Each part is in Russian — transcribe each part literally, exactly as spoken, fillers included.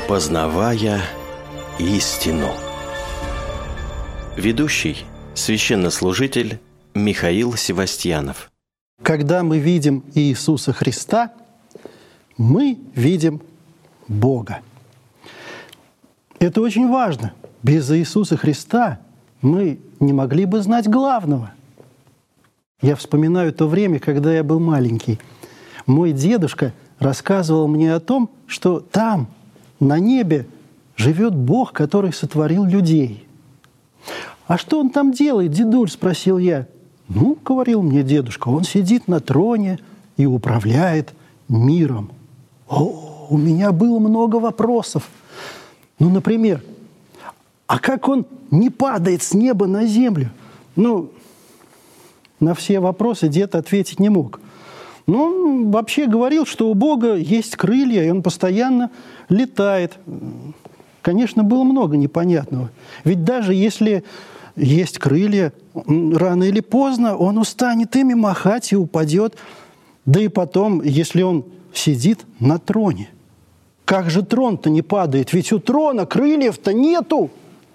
Познавая истину. Ведущий – священнослужитель Михаил Севастьянов. Когда мы видим Иисуса Христа, мы видим Бога. Это очень важно. Без Иисуса Христа мы не могли бы знать главного. Я вспоминаю то время, когда я был маленький. Мой дедушка рассказывал мне о том, что там, на небе, живет Бог, который сотворил людей. «А что Он там делает, дедуль?» – спросил я. «Ну, — говорил мне дедушка, — Он сидит на троне и управляет миром». О, у меня было много вопросов. Ну, например, а как Он не падает с неба на землю? Ну, на все вопросы дед ответить не мог. Но он вообще говорил, что у Бога есть крылья, и Он постоянно летает. Конечно, было много непонятного. Ведь даже если есть крылья, рано или поздно Он устанет ими махать и упадет. Да и потом, если Он сидит на троне. Как же трон-то не падает? Ведь у трона крыльев-то нету.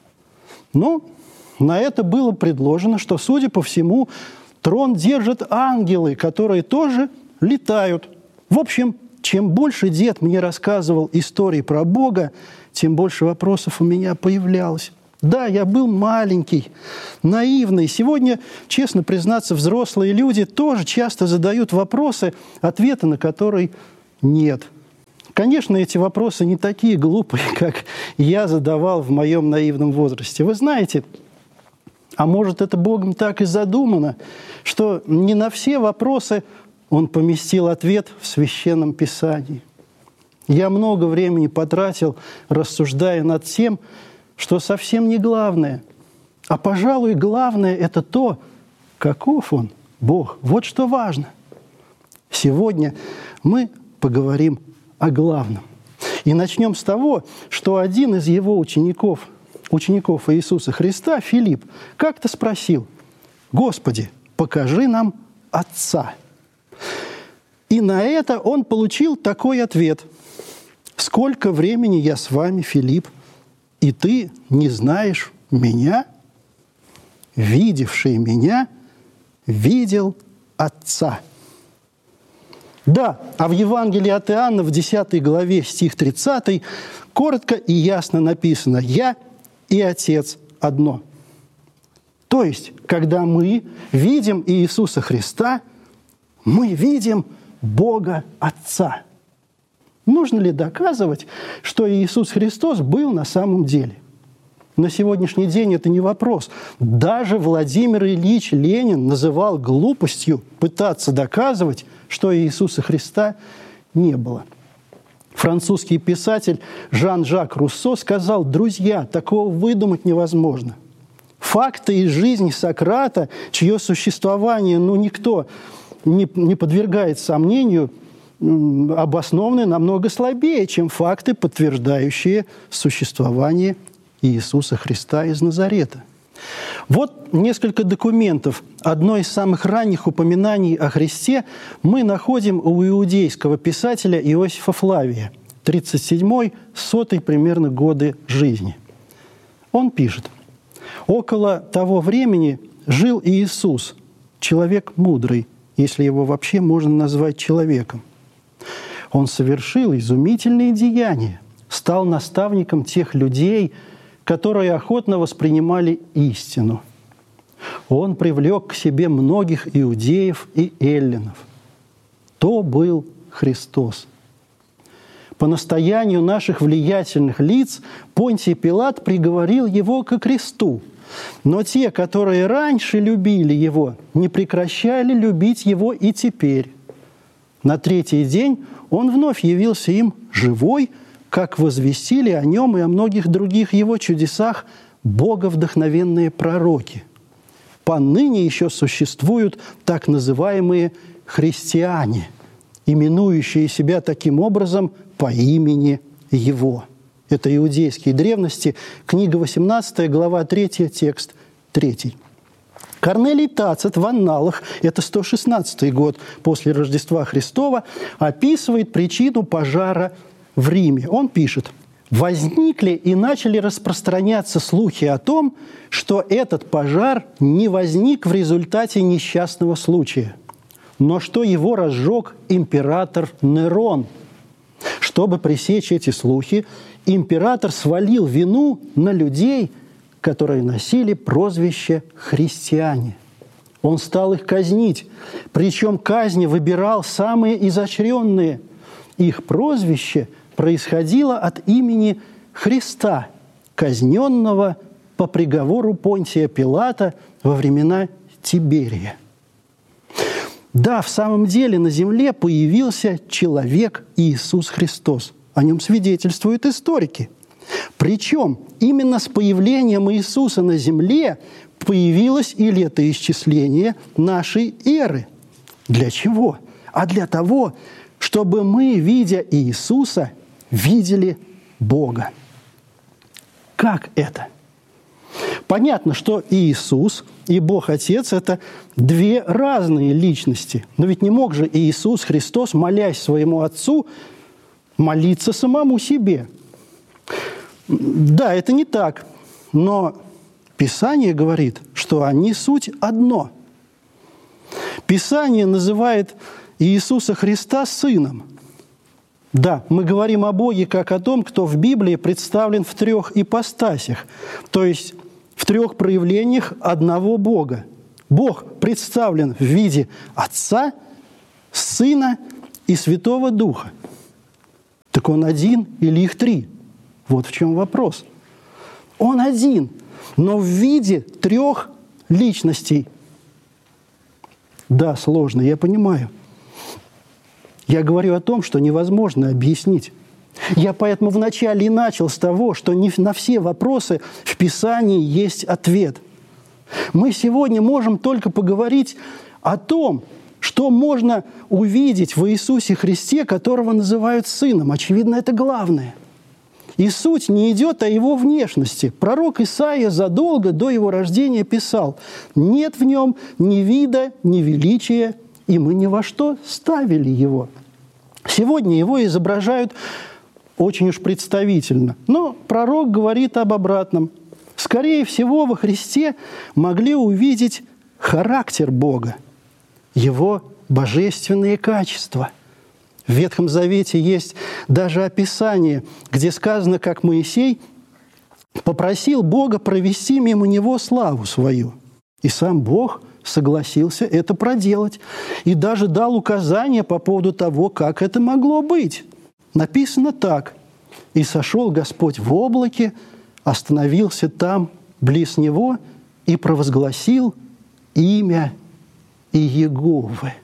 Ну, на это было предложено, что, судя по всему, трон держат ангелы, которые тоже летают. В общем, чем больше дед мне рассказывал истории про Бога, тем больше вопросов у меня появлялось. Да, я был маленький, наивный. Сегодня, честно признаться, взрослые люди тоже часто задают вопросы, ответа на которые нет. Конечно, эти вопросы не такие глупые, как я задавал в моем наивном возрасте. Вы знаете, а может, это Богом так и задумано, что не на все вопросы Он поместил ответ в Священном Писании. Я много времени потратил, рассуждая над тем, что совсем не главное. А, пожалуй, главное – это то, каков Он, Бог. Вот что важно. Сегодня мы поговорим о главном. И начнем с того, что один из Его учеников, учеников Иисуса Христа, Филипп, как-то спросил: «Господи, покажи нам Отца». И на это он получил такой ответ: «Сколько времени я с вами, Филипп, и ты не знаешь меня? Видевший меня видел Отца». Да, а в Евангелии от Иоанна в десятой главе, стих тридцатый, коротко и ясно написано: «Я и Отец одно». То есть, когда мы видим Иисуса Христа, мы видим Бога Отца. Нужно ли доказывать, что Иисус Христос был на самом деле? На сегодняшний день это не вопрос. Даже Владимир Ильич Ленин называл глупостью пытаться доказывать, что Иисуса Христа не было. Французский писатель Жан-Жак Руссо сказал: «Друзья, такого выдумать невозможно. Факты из жизни Сократа, чье существование ну, никто не, не подвергает сомнению, обоснованы намного слабее, чем факты, подтверждающие существование Иисуса Христа из Назарета». Вот несколько документов. Одно из самых ранних упоминаний о Христе мы находим у иудейского писателя Иосифа Флавия, тридцать седьмой — сотый примерно годы жизни. Он пишет: «Около того времени жил Иисус, человек мудрый, если его вообще можно назвать человеком. Он совершил изумительные деяния, стал наставником тех людей, которые охотно воспринимали истину. Он привлек к себе многих иудеев и эллинов. То был Христос. По настоянию наших влиятельных лиц Понтий Пилат приговорил его ко кресту. Но те, которые раньше любили его, не прекращали любить его и теперь. На третий день он вновь явился им живой, как возвестили о нем и о многих других его чудесах боговдохновенные пророки. Поныне еще существуют так называемые христиане, именующие себя таким образом по имени Его». Это «Иудейские древности», книга восемнадцатая, глава третья, текст третий. Корнелий Тацит в Анналах, это сто шестнадцатый год после Рождества Христова, описывает причину пожара в Риме. Он пишет: возникли и начали распространяться слухи о том, что этот пожар не возник в результате несчастного случая, но что его разжег император Нерон. Чтобы пресечь эти слухи, император свалил вину на людей, которые носили прозвище «христиане». Он стал их казнить, причем казни выбирал самые изощренные. Их прозвище происходило от имени Христа, казненного по приговору Понтия Пилата во времена Тиберия. Да, в самом деле на земле появился человек Иисус Христос. О нем свидетельствуют историки. Причем именно с появлением Иисуса на земле появилось и летоисчисление нашей эры. Для чего? А для того, чтобы мы, видя Иисуса, видели Бога. Как это? Понятно, что Иисус и Бог Отец – это две разные личности. Но ведь не мог же Иисус Христос, молясь своему Отцу, молиться самому себе. Да, это не так, но Писание говорит, что они суть одно. Писание называет Иисуса Христа Сыном. Да, мы говорим о Боге как о том, кто в Библии представлен в трех ипостасях, то есть в трех проявлениях одного Бога. Бог представлен в виде Отца, Сына и Святого Духа. Так Он один или их три? Вот в чем вопрос. Он один, но в виде трех личностей. Да, сложно, я понимаю. Я говорю о том, что невозможно объяснить. Я поэтому вначале и начал с того, что не на все вопросы в Писании есть ответ. Мы сегодня можем только поговорить о том, что можно увидеть в Иисусе Христе, которого называют Сыном. Очевидно, это главное. И суть не идет о его внешности. Пророк Исаия задолго до его рождения писал: «Нет в нем ни вида, ни величия, и мы ни во что ставили его». Сегодня его изображают очень уж представительно. Но пророк говорит об обратном. Скорее всего, во Христе могли увидеть характер Бога, его божественные качества. В Ветхом Завете есть даже описание, где сказано, как Моисей попросил Бога провести мимо него славу свою. И сам Бог согласился это проделать и даже дал указания по поводу того, как это могло быть. Написано так: «И сошел Господь в облаке, остановился там, близ него, и провозгласил имя Иеговы.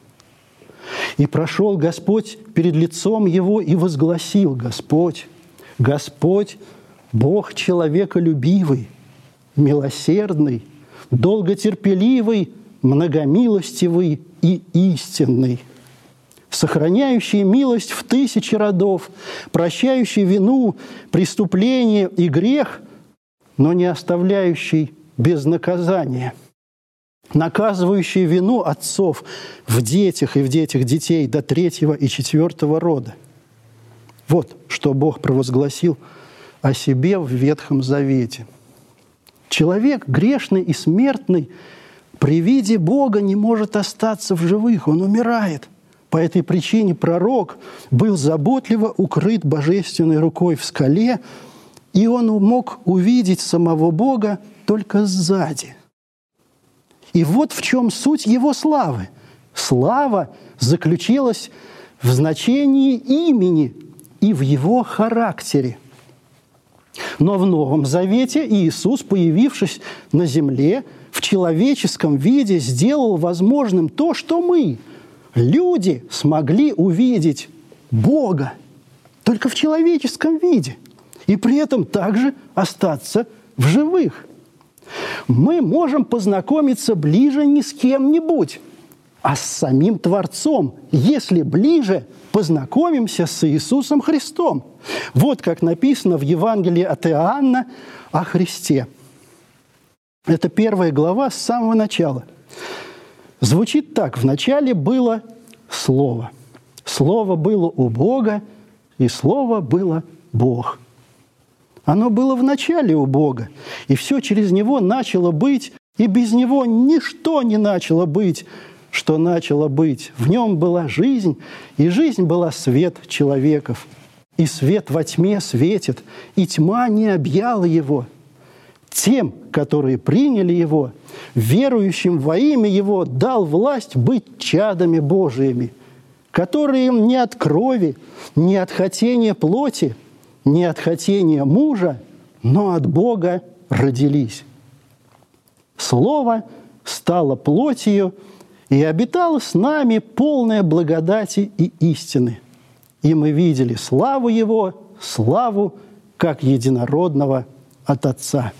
И прошел Господь перед лицом его, и возгласил Господь: Господь, Бог человеколюбивый, милосердный, долготерпеливый, многомилостивый и истинный, сохраняющий милость в тысячи родов, прощающий вину, преступление и грех, но не оставляющий без наказания, наказывающий вину отцов в детях и в детях детей до третьего и четвертого рода». Вот что Бог провозгласил о себе в Ветхом Завете. Человек грешный и смертный при виде Бога не может остаться в живых, он умирает. По этой причине пророк был заботливо укрыт божественной рукой в скале, и он мог увидеть самого Бога только сзади. И вот в чем суть его славы. Слава заключилась в значении имени и в его характере. Но в Новом Завете Иисус, появившись на земле, в человеческом виде сделал возможным то, что мы, люди, смогли увидеть Бога только в человеческом виде, и при этом также остаться в живых. Мы можем познакомиться ближе не с кем-нибудь, а с самим Творцом, если ближе познакомимся с Иисусом Христом. Вот как написано в Евангелии от Иоанна о Христе. Это первая глава с самого начала. Звучит так: «Вначале было Слово. Слово было у Бога, и Слово было Бог». Оно было в начале у Бога, и все через Него начало быть, и без Него ничто не начало быть, что начало быть. В Нем была жизнь, и жизнь была свет человеков. И свет во тьме светит, и тьма не объяла Его. Тем, которые приняли Его, верующим во имя Его, дал власть быть чадами Божиими, которые им не от крови, не от хотения плоти, не от хотения мужа, но от Бога родились. Слово стало плотью и обитало с нами полное благодати и истины. И мы видели славу Его, славу как единородного от Отца.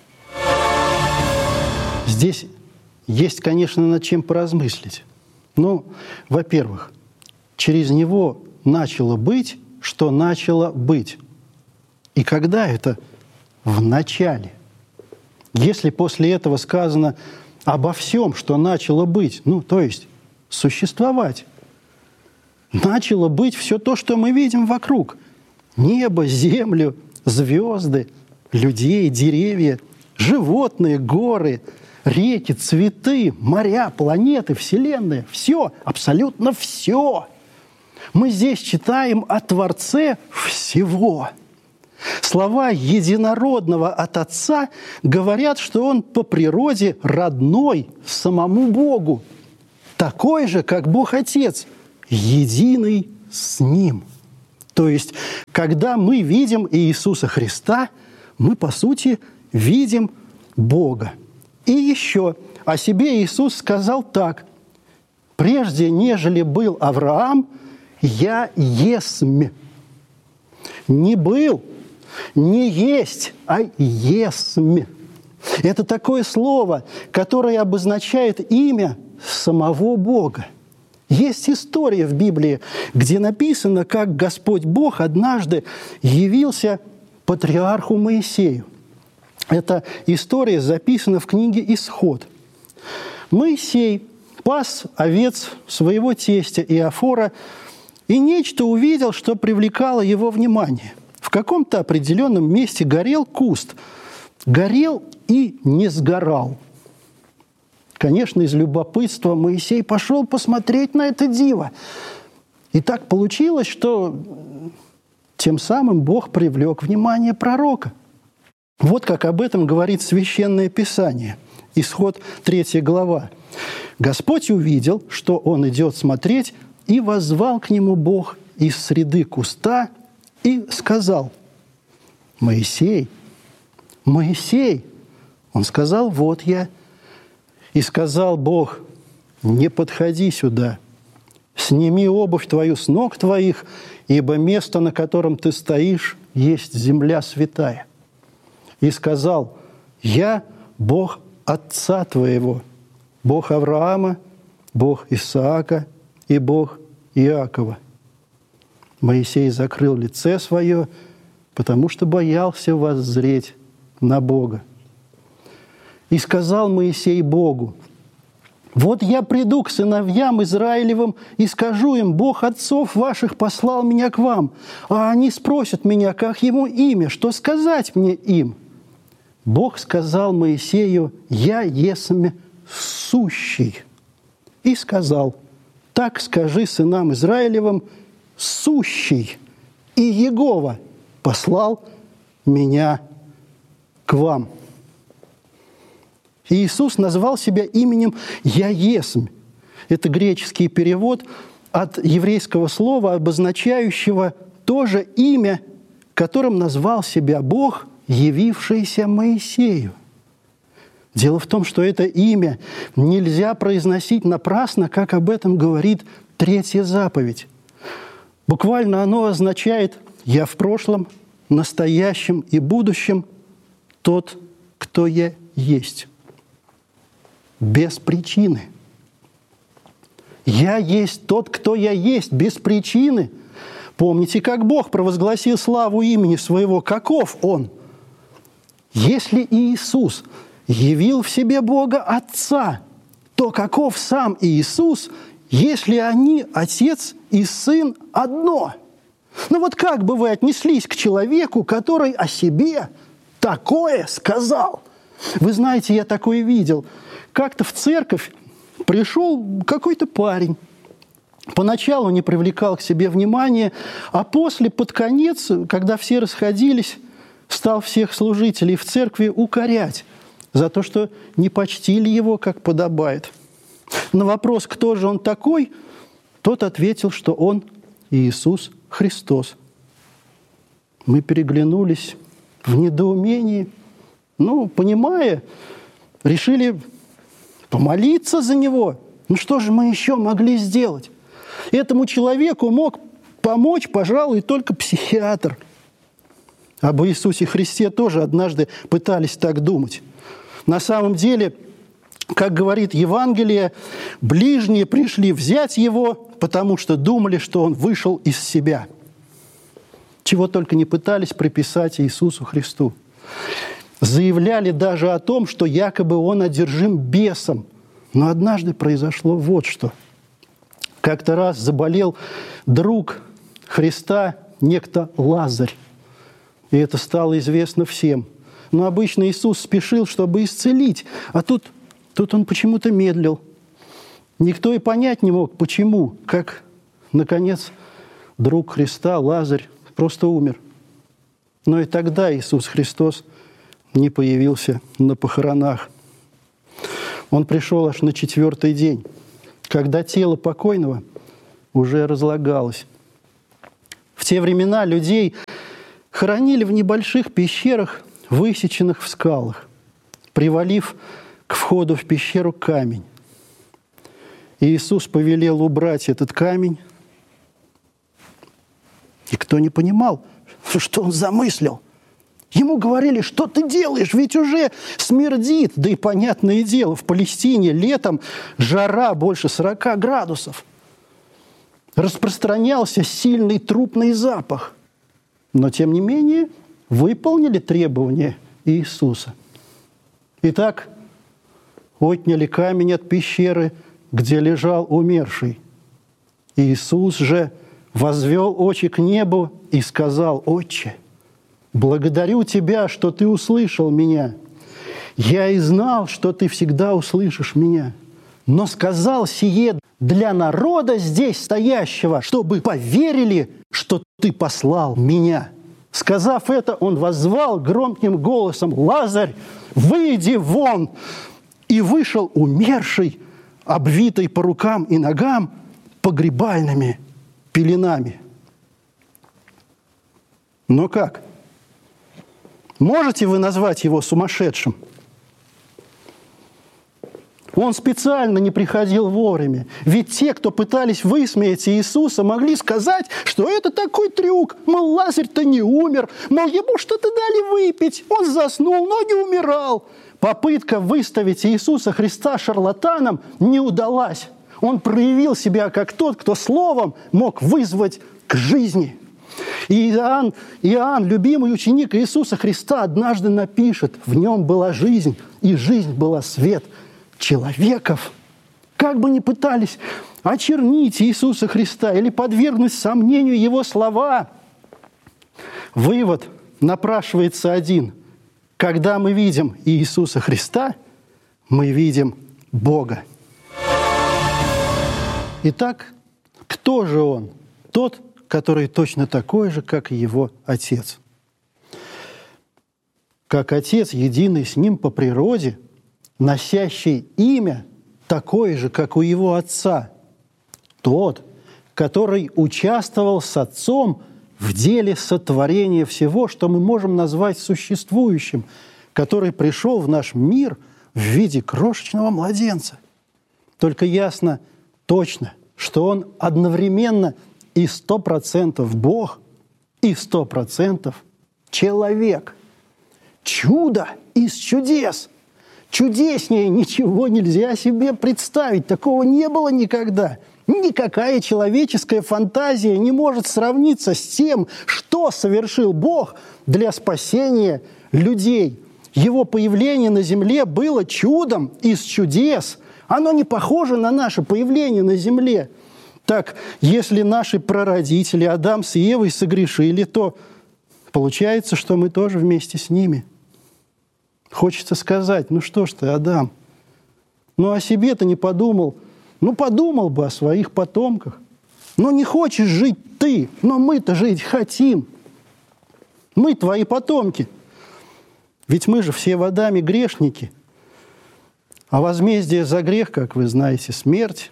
Здесь есть, конечно, над чем поразмыслить. Ну, во-первых, через Него начало быть, что начало быть. И когда это? В начале. Если после этого сказано обо всем, что начало быть, ну, то есть существовать, начало быть все то, что мы видим вокруг. Небо, землю, звезды, людей, деревья, животные, горы, реки, цветы, моря, планеты, вселенная. Все, абсолютно все. Мы здесь читаем о Творце всего. Слова единородного от Отца говорят, что Он по природе родной самому Богу, такой же, как Бог Отец, единый с Ним. То есть, когда мы видим Иисуса Христа, мы, по сути, видим Бога. И еще о себе Иисус сказал так: «Прежде, нежели был Авраам, я есмь». Не был, не есть, а есмь. Это такое слово, которое обозначает имя самого Бога. Есть история в Библии, где написано, как Господь Бог однажды явился патриарху Моисею. Эта история записана в книге «Исход». Моисей пас овец своего тестя Иофора и нечто увидел, что привлекало его внимание. В каком-то определенном месте горел куст. Горел и не сгорал. Конечно, из любопытства Моисей пошел посмотреть на это диво. И так получилось, что тем самым Бог привлек внимание пророка. Вот как об этом говорит Священное Писание. Исход третья глава. «Господь увидел, что он идет смотреть, и воззвал к нему Бог из среды куста и сказал: Моисей, Моисей!» Он сказал: «Вот я». И сказал Бог: «Не подходи сюда, сними обувь твою с ног твоих, ибо место, на котором ты стоишь, есть земля святая». И сказал: «Я Бог отца твоего, Бог Авраама, Бог Исаака и Бог Иакова». Моисей закрыл лице свое, потому что боялся воззреть на Бога. И сказал Моисей Богу: «Вот я приду к сыновьям Израилевым и скажу им: Бог отцов ваших послал меня к вам, а они спросят меня, как ему имя, что сказать мне им?» Бог сказал Моисею: «Я есмь сущий». И сказал: «Так скажи сынам Израилевым: сущий, и Егова послал меня к вам». Иисус назвал себя именем «Я есмь». Это греческий перевод от еврейского слова, обозначающего то же имя, которым назвал себя Бог, явившийся Моисею. Дело в том, что это имя нельзя произносить напрасно, как об этом говорит третья заповедь. Буквально оно означает «Я в прошлом, настоящем и будущем тот, кто я есть». Без причины. «Я есть тот, кто я есть», без причины. Помните, как Бог провозгласил славу имени своего, каков Он? Если Иисус явил в себе Бога Отца, то каков сам Иисус, если они, Отец и Сын, одно? Ну вот как бы вы отнеслись к человеку, который о себе такое сказал? Вы знаете, я такое видел. Как-то в церковь пришел какой-то парень. Поначалу не привлекал к себе внимания, а после, под конец, когда все расходились, стал всех служителей в церкви укорять за то, что не почтили его, как подобает. На вопрос, кто же он такой, тот ответил, что он Иисус Христос. Мы переглянулись в недоумении, ну, понимая, решили помолиться за него. Ну, что же мы еще могли сделать? Этому человеку мог помочь, пожалуй, только психиатр. Об Иисусе Христе тоже однажды пытались так думать. На самом деле, как говорит Евангелие, ближние пришли взять его, потому что думали, что он вышел из себя. Чего только не пытались приписать Иисусу Христу. Заявляли даже о том, что якобы он одержим бесом. Но однажды произошло вот что. Как-то раз заболел друг Христа, некто Лазарь. И это стало известно всем. Но обычно Иисус спешил, чтобы исцелить, а тут, тут он почему-то медлил. Никто и понять не мог, почему, как, наконец, друг Христа, Лазарь, просто умер. Но и тогда Иисус Христос не появился на похоронах. Он пришел аж на четвертый день, когда тело покойного уже разлагалось. В те времена людей хоронили в небольших пещерах, высеченных в скалах, привалив к входу в пещеру камень. И Иисус повелел убрать этот камень. И кто не понимал, что он замыслил. Ему говорили, что ты делаешь, ведь уже смердит. Да и понятное дело, в Палестине летом жара больше сорока градусов. Распространялся сильный трупный запах. Но, тем не менее, выполнили требования Иисуса. Итак, отняли камень от пещеры, где лежал умерший. Иисус же возвел очи к небу и сказал: «Отче, благодарю Тебя, что Ты услышал меня. Я и знал, что Ты всегда услышишь меня. Но сказал сие для народа здесь стоящего, чтобы поверили, что Ты послал меня». Сказав это, Он воззвал громким голосом: «Лазарь, выйди вон!» И вышел умерший, обвитый по рукам и ногам погребальными пеленами. Но как? Можете вы назвать его сумасшедшим? Он специально не приходил вовремя. Ведь те, кто пытались высмеять Иисуса, могли сказать, что это такой трюк. Мол, Лазарь-то не умер. Мол, ему что-то дали выпить. Он заснул, но не умирал. Попытка выставить Иисуса Христа шарлатаном не удалась. Он проявил себя как тот, кто словом мог вызвать к жизни. И Иоанн, Иоанн, любимый ученик Иисуса Христа, однажды напишет: «В нем была жизнь, и жизнь была свет человеков». Как бы ни пытались очернить Иисуса Христа или подвергнуть сомнению Его слова, вывод напрашивается один. Когда мы видим Иисуса Христа, мы видим Бога. Итак, кто же Он? Тот, который точно такой же, как и Его Отец. Как Отец, единый с Ним по природе, носящий имя такое же, как у Его Отца. Тот, который участвовал с Отцом в деле сотворения всего, что мы можем назвать существующим, который пришел в наш мир в виде крошечного младенца. Только ясно, точно, что Он одновременно и сто процентов Бог, и сто процентов человек. Чудо из чудес. Чудеснее ничего нельзя себе представить. Такого не было никогда. Никакая человеческая фантазия не может сравниться с тем, что совершил Бог для спасения людей. Его появление на земле было чудом из чудес. Оно не похоже на наше появление на земле. Так, если наши прародители Адам с Евой согрешили, то получается, что мы тоже вместе с ними. Хочется сказать, ну что ж ты, Адам, ну о себе-то не подумал, ну подумал бы о своих потомках. Ну не хочешь жить ты, но мы-то жить хотим. Мы твои потомки. Ведь мы же все в Адаме грешники. А возмездие за грех, как вы знаете, смерть.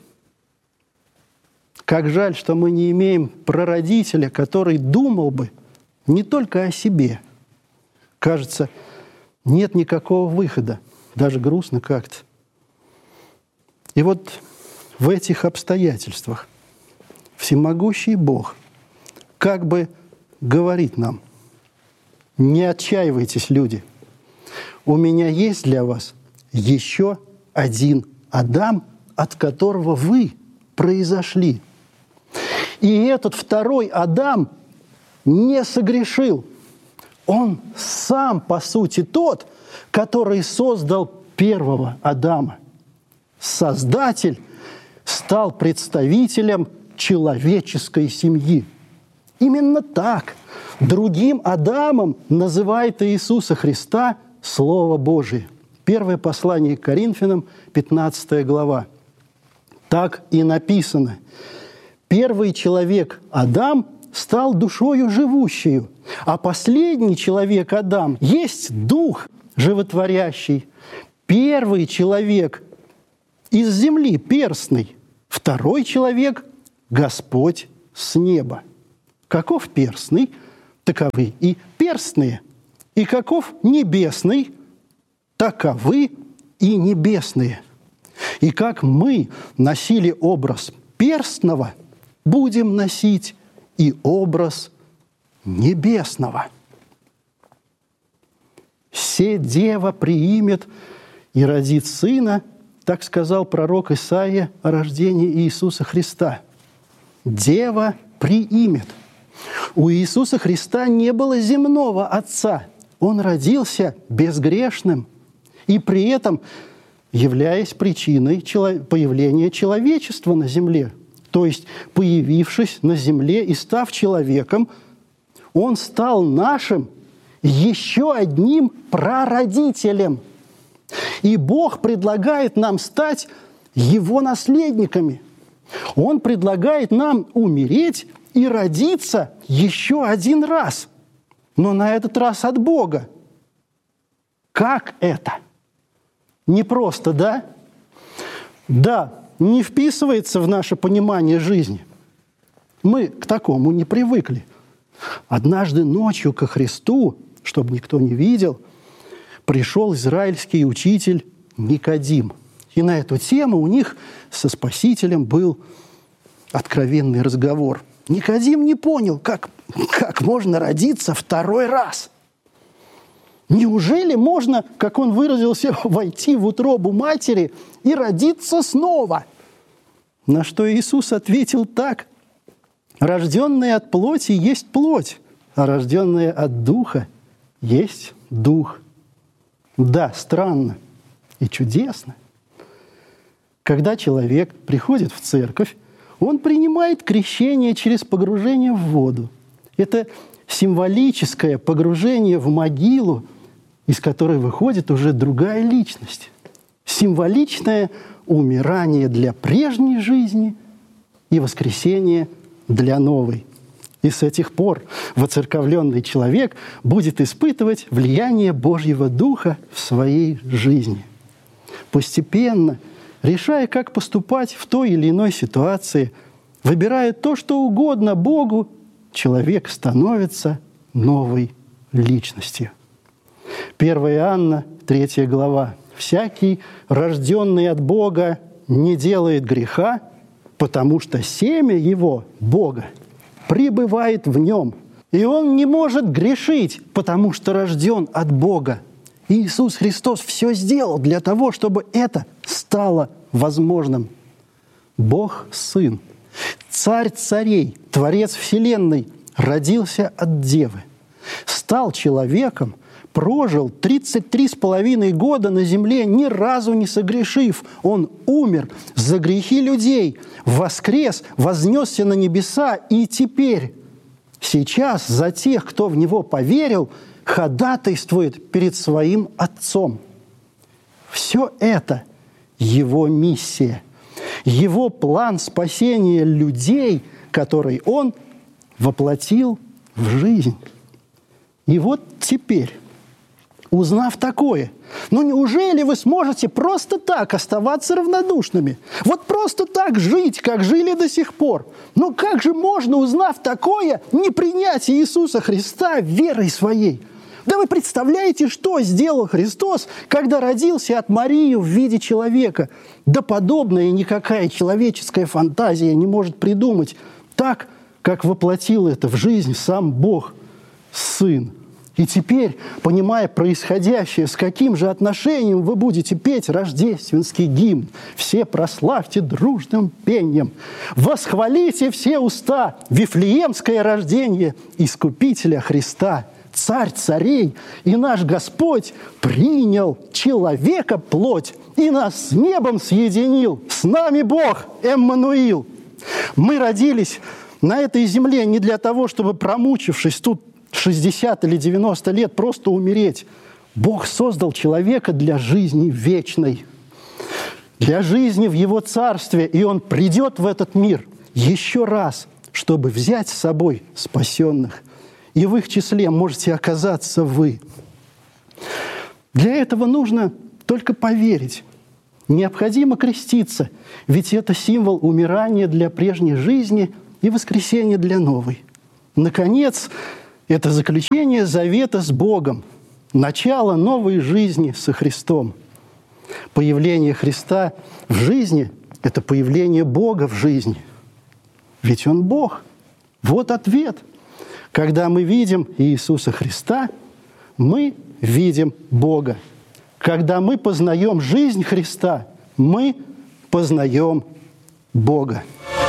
Как жаль, что мы не имеем прародителя, который думал бы не только о себе. Кажется, нет никакого выхода. Даже грустно как-то. И вот в этих обстоятельствах всемогущий Бог как бы говорит нам: не отчаивайтесь, люди. У меня есть для вас еще один Адам, от которого вы произошли. И этот второй Адам не согрешил. Он сам, по сути, тот, который создал первого Адама. Создатель стал представителем человеческой семьи. Именно так другим Адамом называет Иисуса Христа Слово Божие. Первое послание к Коринфянам, пятнадцатая глава. Так и написано: «Первый человек Адам стал душою живущей, а последний человек Адам есть дух животворящий. Первый человек из земли перстный, второй человек – Господь с неба. Каков перстный, таковы и перстные, и каков небесный, таковы и небесные. И как мы носили образ перстного, будем носить и образ небесного. «Се дева приимет и родит сына», так сказал пророк Исаия о рождении Иисуса Христа. Дева приимет. У Иисуса Христа не было земного отца. Он родился безгрешным и при этом являясь причиной появления человечества на земле. То есть, появившись на земле и став человеком, он стал нашим еще одним прародителем. И Бог предлагает нам стать Его наследниками. Он предлагает нам умереть и родиться еще один раз, но на этот раз от Бога. Как это? Непросто, да? Да, не вписывается в наше понимание жизни. Мы к такому не привыкли. Однажды ночью ко Христу, чтобы никто не видел, пришел израильский учитель Никодим. И на эту тему у них со Спасителем был откровенный разговор. Никодим не понял, как, как можно родиться второй раз. Неужели можно, как он выразился, войти в утробу матери и родиться снова? На что Иисус ответил так: рожденные от плоти есть плоть, а рожденные от духа есть дух. Да, странно и чудесно. Когда человек приходит в церковь, он принимает крещение через погружение в воду. Это символическое погружение в могилу, из которой выходит уже другая личность. Символичное умирание для прежней жизни и воскресение для новой. И с этих пор воцерковленный человек будет испытывать влияние Божьего Духа в своей жизни. Постепенно, решая, как поступать в той или иной ситуации, выбирая то, что угодно Богу, человек становится новой личностью. первое Иоанна, третья глава. «Всякий, рожденный от Бога, не делает греха, потому что семя его, Бога, пребывает в нем, и он не может грешить, потому что рожден от Бога». Иисус Христос все сделал для того, чтобы это стало возможным. Бог Сын, Царь царей, Творец Вселенной, родился от Девы, стал человеком, прожил тридцать три с половиной года на земле, ни разу не согрешив. Он умер за грехи людей, воскрес, вознесся на небеса, и теперь, сейчас за тех, кто в Него поверил, ходатайствует перед своим Отцом. Все это Его миссия, Его план спасения людей, который Он воплотил в жизнь. И вот теперь, узнав такое, ну неужели вы сможете просто так оставаться равнодушными? Вот просто так жить, как жили до сих пор? Ну как же можно, узнав такое, не принять Иисуса Христа верой своей? Да вы представляете, что сделал Христос, когда родился от Марии в виде человека? Да подобное никакая человеческая фантазия не может придумать, так, как воплотил это в жизнь сам Бог, Сын. И теперь, понимая происходящее, с каким же отношением вы будете петь рождественский гимн, все прославьте дружным пением, восхвалите все уста Вифлеемское рождение Искупителя Христа, Царь царей, и наш Господь принял человека плоть и нас с небом соединил. С нами Бог, Эммануил. Мы родились на этой земле не для того, чтобы, промучившись тут шестьдесят или девяносто лет, просто умереть. Бог создал человека для жизни вечной, для жизни в Его Царстве, и Он придет в этот мир еще раз, чтобы взять с собой спасенных. И в их числе можете оказаться вы. Для этого нужно только поверить. Необходимо креститься, ведь это символ умирания для прежней жизни и воскресения для новой. Наконец, это заключение завета с Богом, начало новой жизни со Христом. Появление Христа в жизни – это появление Бога в жизни. Ведь Он Бог. Вот ответ. Когда мы видим Иисуса Христа, мы видим Бога. Когда мы познаем жизнь Христа, мы познаем Бога.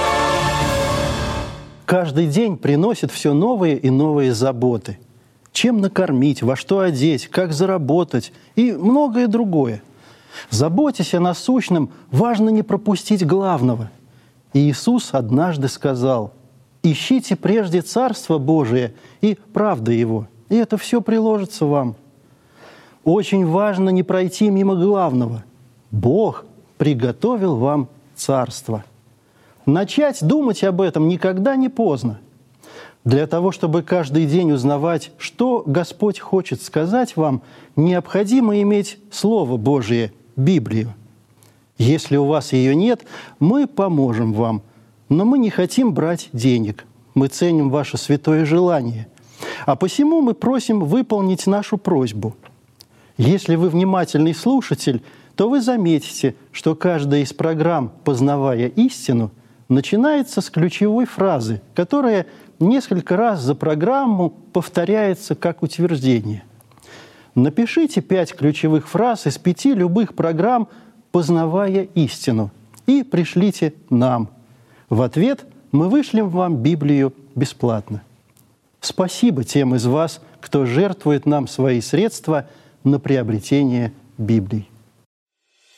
Каждый день приносит все новые и новые заботы. Чем накормить, во что одеть, как заработать и многое другое. Заботясь о насущном, важно не пропустить главного. И Иисус однажды сказал: «Ищите прежде Царство Божие и правды Его, и это все приложится вам». Очень важно не пройти мимо главного. Бог приготовил вам Царство. Начать думать об этом никогда не поздно. Для того, чтобы каждый день узнавать, что Господь хочет сказать вам, необходимо иметь Слово Божие, Библию. Если у вас ее нет, мы поможем вам. Но мы не хотим брать денег. Мы ценим ваше святое желание. А посему мы просим выполнить нашу просьбу. Если вы внимательный слушатель, то вы заметите, что каждая из программ «Познавая истину» начинается с ключевой фразы, которая несколько раз за программу повторяется как утверждение. Напишите пять ключевых фраз из пяти любых программ «Познавая истину» и пришлите нам. В ответ мы вышлем вам Библию бесплатно. Спасибо тем из вас, кто жертвует нам свои средства на приобретение Библии.